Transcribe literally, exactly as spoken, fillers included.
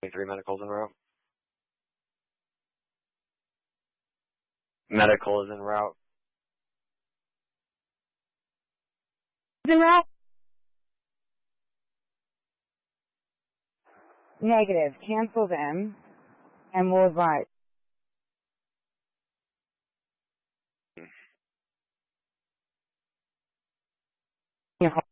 three medicals en route. Medical is en route. En route? Negative. Cancel them, and we'll advise. Hmm.